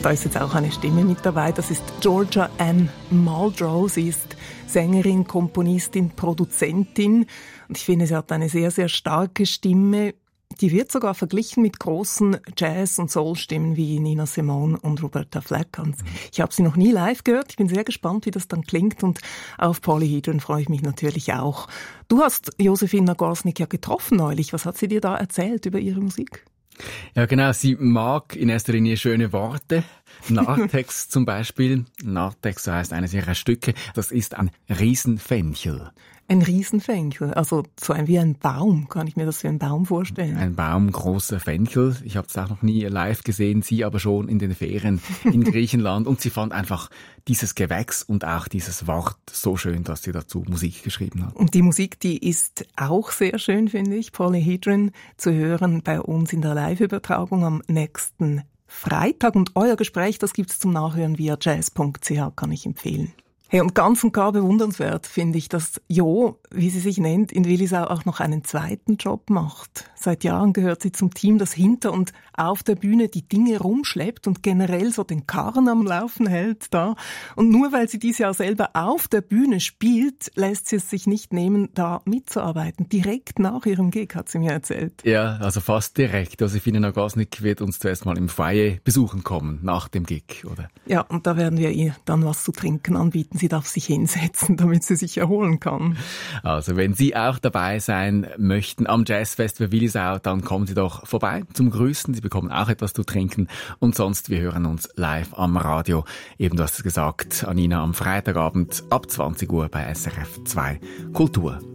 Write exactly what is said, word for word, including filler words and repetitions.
Da ist jetzt auch eine Stimme mit dabei. Das ist Georgia Ann Muldrow. Sie ist Sängerin, Komponistin, Produzentin. Und ich finde, sie hat eine sehr, sehr starke Stimme. Die wird sogar verglichen mit großen Jazz- und Soul-Stimmen wie Nina Simone und Roberta Flack. Und ich habe sie noch nie live gehört. Ich bin sehr gespannt, wie das dann klingt. Und auf Polyhedron freue ich mich natürlich auch. Du hast Josefina Gorsnik ja getroffen neulich. Was hat sie dir da erzählt über ihre Musik? Ja, genau. Sie mag in erster Linie schöne Worte. Narthex zum Beispiel. Narthex, so heißt eines ihrer Stücke. Das ist ein Riesenfenchel. Ein Riesenfenchel, also so ein wie ein Baum. Kann ich mir das wie ein Baum vorstellen? Ein Baum, großer Fenchel. Ich habe es auch noch nie live gesehen, sie aber schon in den Ferien in Griechenland. Und sie fand einfach dieses Gewächs und auch dieses Wort so schön, dass sie dazu Musik geschrieben hat. Und die Musik, die ist auch sehr schön, finde ich. Polyhedron zu hören bei uns in der Live-Übertragung am nächsten Freitag. Und euer Gespräch, das gibt's zum Nachhören via jazz punkt c h, kann ich empfehlen. Hey, und ganz und gar bewundernswert finde ich, dass Jo, wie sie sich nennt, in Willisau auch noch einen zweiten Job macht. Seit Jahren gehört sie zum Team, das hinter und auf der Bühne die Dinge rumschleppt und generell so den Karren am Laufen hält da. Und nur weil sie dies Jahr selber auf der Bühne spielt, lässt sie es sich nicht nehmen, da mitzuarbeiten. Direkt nach ihrem Gig, hat sie mir erzählt. Ja, also fast direkt. Josefina Nagosnik wird uns zuerst mal im Foyer besuchen kommen, nach dem Gig, oder? Ja, und da werden wir ihr dann was zu trinken anbieten. Sie darf sich hinsetzen, damit sie sich erholen kann. Also wenn Sie auch dabei sein möchten am Jazzfestival Willisau, dann kommen Sie doch vorbei zum Grüßen. Sie bekommen auch etwas zu trinken. Und sonst, wir hören uns live am Radio. Eben, du hast es gesagt, Anina, am Freitagabend ab zwanzig Uhr bei S R F zwei Kultur.